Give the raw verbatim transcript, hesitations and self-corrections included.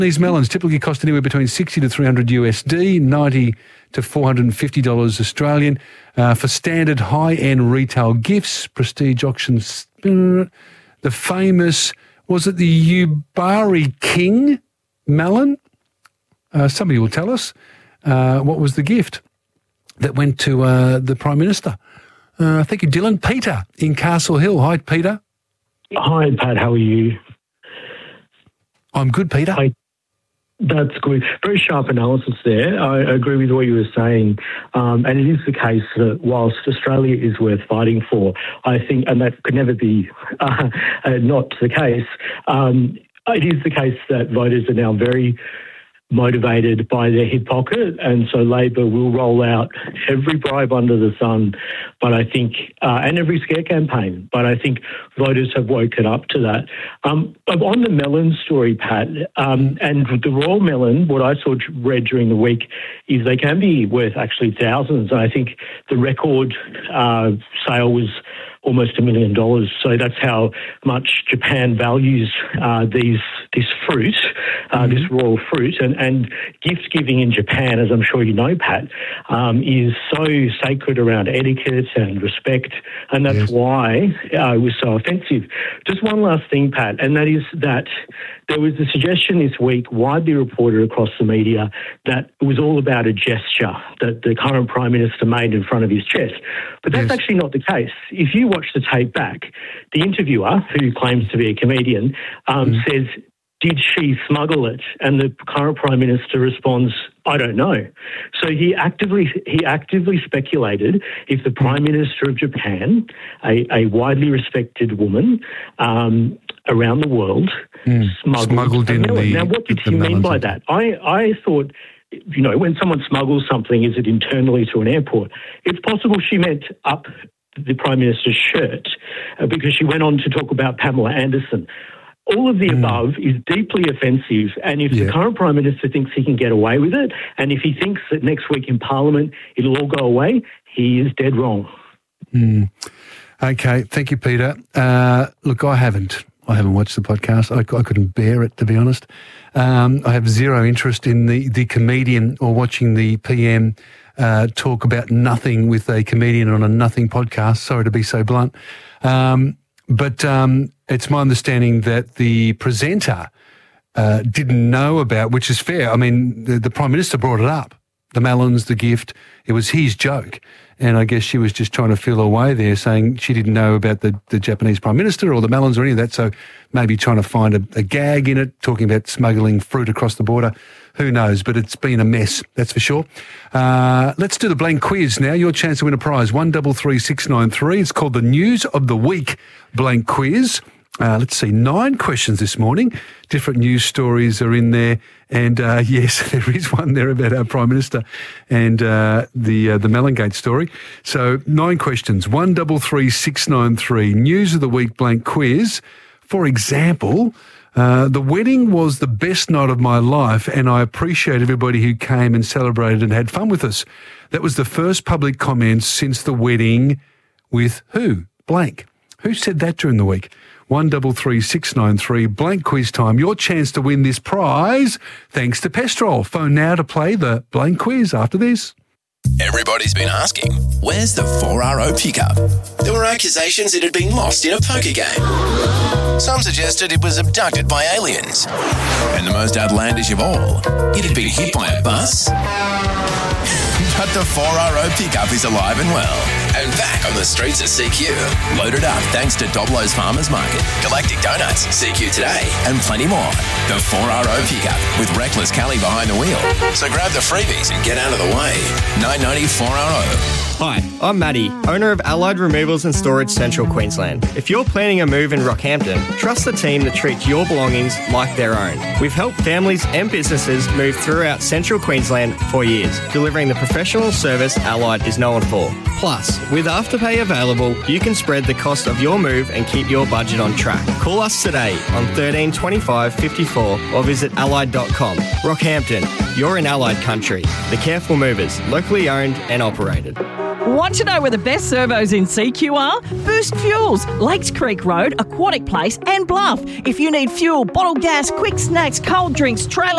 These melons typically cost anywhere between sixty to three hundred U S D, ninety to four hundred fifty dollars Australian. Uh, for standard high-end retail gifts, prestige auctions, uh, the famous, was it the Yubari King melon? Uh, somebody will tell us uh, what was the gift that went to uh, the Prime Minister. Uh, thank you, Dylan. Peter in Castle Hill. Hi, Peter. Hi, Pat. How are you? I'm good, Peter. Hi. That's good. Very sharp analysis there. I agree with what you were saying. Um, and it is the case that whilst Australia is worth fighting for, I think, and that could never be uh, uh, not the case, um, it is the case that voters are now very motivated by their hip pocket, and so Labor will roll out every bribe under the sun, but I think, uh, and every scare campaign, but I think voters have woken up to that. Um, on the melon story, Pat, um, and the raw melon, what I saw read during the week is they can be worth actually thousands. I think the record uh, sale was almost a million dollars. So that's how much Japan values uh, these this fruit, uh, mm-hmm. this raw fruit. And, and gift giving in Japan, as I'm sure you know, Pat, um, is so sacred around etiquette and respect. And that's yes. why uh, it was so offensive. Just one last thing, Pat, and that is that there was a suggestion this week, widely reported across the media, that it was all about a gesture that the current Prime Minister made in front of his chest. But that's yes. actually not the case. If you watch the tape back, the interviewer, who claims to be a comedian, um, mm. says, did she smuggle it? And the current Prime Minister responds, I don't know. So he actively he actively speculated if the Prime Minister of Japan, a, a widely respected woman um, around the world, mm. smuggled, smuggled in the... Now, what did he mean by that? I, I thought... You know, when someone smuggles something, is it internally to an airport? It's possible she meant up the Prime Minister's shirt uh, because she went on to talk about Pamela Anderson. All of the mm. above is deeply offensive, and if yeah. the current Prime Minister thinks he can get away with it, and if he thinks that next week in Parliament it'll all go away, he is dead wrong. Mm. Okay, thank you, Peter. Uh, look, I haven't. I haven't watched the podcast. I, I couldn't bear it, to be honest. Um, I have zero interest in the, the comedian or watching the P M uh, talk about nothing with a comedian on a nothing podcast. Sorry to be so blunt. Um, but um, it's my understanding that the presenter uh, didn't know about, which is fair. I mean, the, the Prime Minister brought it up, the melons, the gift. It was his joke. And I guess she was just trying to feel her way there, saying she didn't know about the, the Japanese Prime Minister or the melons or any of that, so maybe trying to find a, a gag in it, talking about smuggling fruit across the border. Who knows? But it's been a mess, that's for sure. Uh, let's do the blank quiz now. Your chance to win a prize, one double three six nine three. It's called the News of the Week blank quiz. Uh, let's see, nine questions this morning. Different news stories are in there. And, uh, yes, there is one there about our Prime Minister and uh, the uh, the Mellongate story. So nine questions, one double three six nine three. News of the Week blank quiz. For example, uh, the wedding was the best night of my life, and I appreciate everybody who came and celebrated and had fun with us. That was the first public comment since the wedding with who? Blank. Who said that during the week? one double three six nine three, blank quiz time. Your chance to win this prize, thanks to Pestrol. Phone now to play the blank quiz after this. Everybody's been asking, where's the four R O pickup? There were accusations it had been lost in a poker game. Some suggested it was abducted by aliens. And the most outlandish of all, it had been hit by a bus. But the four R O pickup is alive and well. And back on the streets of C Q. Loaded up thanks to Doblo's Farmers Market, Galactic Donuts, C Q Today, and plenty more. The four R O pickup with Reckless Callie behind the wheel. So grab the freebies and get out of the way. nine ninety four R O. Hi, I'm Matty, owner of Allied Removals and Storage Central Queensland. If you're planning a move in Rockhampton, trust the team that treats your belongings like their own. We've helped families and businesses move throughout Central Queensland for years, delivering the professional service Allied is known for. Plus, with Afterpay available, you can spread the cost of your move and keep your budget on track. Call us today on thirteen twenty-five fifty-four or visit allied dot com. Rockhampton, you're in Allied country. The Careful Movers, locally owned and operated. Want to know where the best servos in C Q are? Boost Fuels, Lakes Creek Road, Aquatic Place and Bluff. If you need fuel, bottled gas, quick snacks, cold drinks, trailer